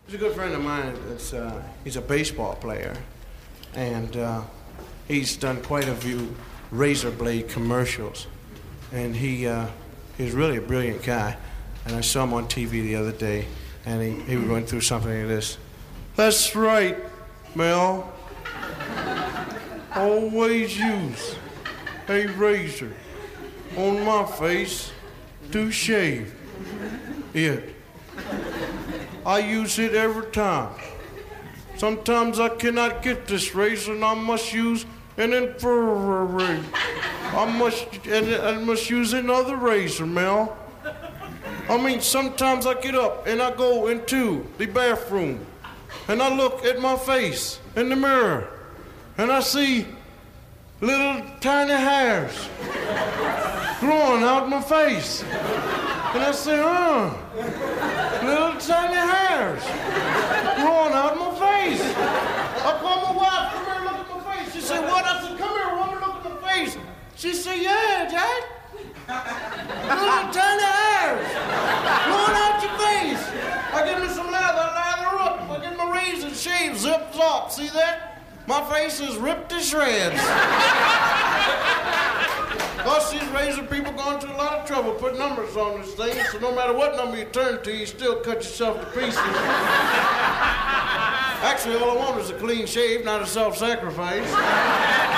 He's a good friend of mine. He's a baseball player, and he's done quite a few razor blade commercials. And he's really a brilliant guy. And I saw him on TV the other day, and he went through something like this. That's right, Mel. Always use a razor on my face to shave it. I use it every time. Sometimes I cannot get this razor, and I must use an infrared. I must use another razor, Mel. I mean, sometimes I get up and I go into the bathroom and I look at my face in the mirror and I see little tiny hairs growing out my face. And I say, little tiny hairs growing out my face. I call my wife, come here, look at my face. She said, what? I said, come here, woman, look at my face. She said, yeah, Jack. Little tiny hairs growing out your face. I give me some lather up. I get my razor, shave, zip, zop. See that? My face is ripped to shreds. Because these razor people going through a lot of trouble putting numbers on this thing, so no matter what number you turn to, you still cut yourself to pieces. Actually, all I want is a clean shave, not a self-sacrifice.